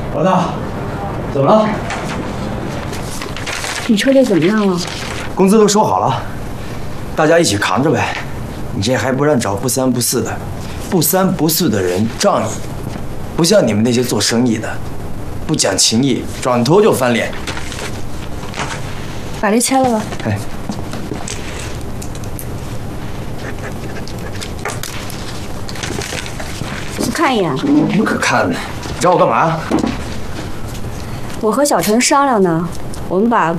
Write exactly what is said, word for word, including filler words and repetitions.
老大，怎么了？ 你车队怎么样了？ 工资都收好了，大家一起扛着呗。你这还不让找不三不四的，不三不四的人仗义，不像你们那些做生意的，不讲情义，转头就翻脸。 把这签了吧。 哎。 看一眼， 不可看呢！你找我干嘛？ 我和小陈商量呢，我们把